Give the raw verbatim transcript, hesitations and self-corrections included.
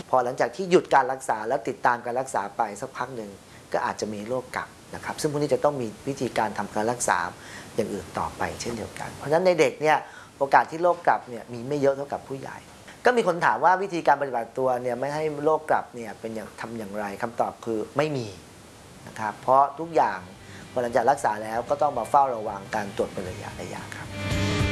พอหลังจากที่หยุดการรักษาแล้วติดตามการรักษาไปสักพักหนึ่งก็อาจจะมีโรคกลับนะครับซึ่งพวกนี้จะต้องมีวิธีการทำการรักษาอย่างอื่นต่อไปเช่นเดียวกันเพราะฉะนั้นในเด็กเนี่ยโอกาสที่โรคกลับเนี่ยมีไม่เยอะเท่ากับผู้ใหญ่ก็มีคนถามว่าวิธีการปฏิบัติตัวเนี่ยไม่ให้โรคกลับเนี่ยเป็นอย่างทำอย่างไรคำตอบคือไม่มีนะครับเพราะทุกอย่างพอหลังจากรักษาแล้วก็ต้องมาเฝ้าระวังการตรวจเป็นระยะระยะครับ